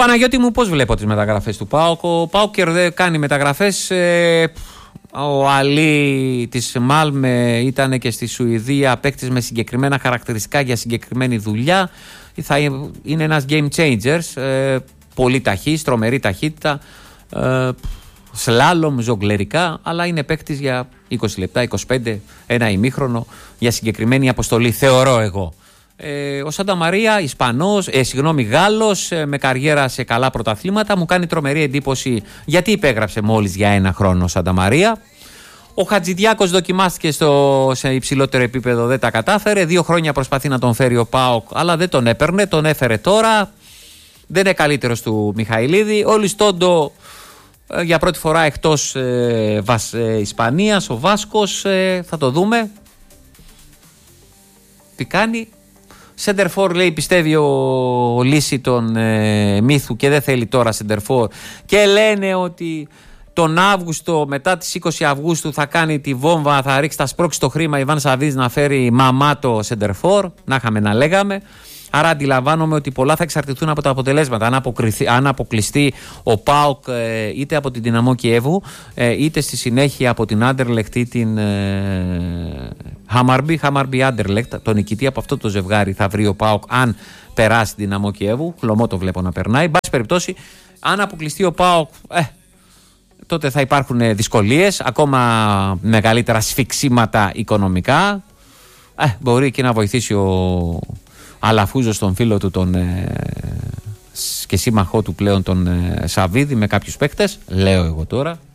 Παναγιώτη μου, πώς βλέπω τις μεταγραφές του ΠΑΟΚ? Ο ΠΑΟΚ κάνει μεταγραφές. Ο Αλή της Μάλμε ήταν και στη Σουηδία, παίκτης με συγκεκριμένα χαρακτηριστικά για συγκεκριμένη δουλειά. Θα είναι ένας game changers, πολύ ταχύς, τρομερή ταχύτητα, σλάλομ, ζογκλερικά, αλλά είναι παίκτης για 20 λεπτά, 25, ένα ημίχρονο για συγκεκριμένη αποστολή, θεωρώ εγώ. Ο Σάντα Μαρία, Ισπανός, Γάλλος, με καριέρα σε καλά πρωταθλήματα, μου κάνει τρομερή εντύπωση γιατί υπέγραψε μόλις για ένα χρόνο ο Σάντα Μαρία. Ο Χατζηδιάκος δοκιμάστηκε σε υψηλότερο επίπεδο, δεν τα κατάφερε. 2 χρόνια προσπαθεί να τον φέρει ο ΠΑΟΚ, αλλά δεν τον έπαιρνε, τον έφερε τώρα. Δεν είναι καλύτερος του Μιχαηλίδη. Ο Λιστόντο για πρώτη φορά εκτός Ισπανίας, ο Βάσκος, θα το δούμε τι κάνει. Σεντερφόρ, λέει, πιστεύει ο Λύση τον Μύθου και δεν θέλει τώρα σεντερφόρ, και λένε ότι τον Αύγουστο, μετά τις 20 Αυγούστου θα κάνει τη βόμβα, θα ρίξει, θα σπρώξει το χρήμα Ιβάν Σαββίδης να φέρει μαμάτο σεντερφόρ, να είχαμε να λέγαμε. Άρα αντιλαμβάνομαι ότι πολλά θα εξαρτηθούν από τα αποτελέσματα. Αν αποκλειστεί ο ΠΑΟΚ είτε από την Δυναμό Κιέβου, είτε στη συνέχεια από την Άντερλεχτ ή την Χάμαρμπι Άντερλεχτ, τον νικητή από αυτό το ζευγάρι θα βρει ο ΠΑΟΚ αν περάσει την Δυναμό Κιέβου. Χλωμό το βλέπω να περνάει. Εν πάση περιπτώσει, αν αποκλειστεί ο ΠΑΟΚ, τότε θα υπάρχουν δυσκολίες, ακόμα μεγαλύτερα σφιξίματα οικονομικά. Μπορεί και να βοηθήσει ο Αλαφούζος τον φίλο του και σύμμαχό του πλέον τον Σαββίδη με κάποιους παίκτες, λέω εγώ τώρα.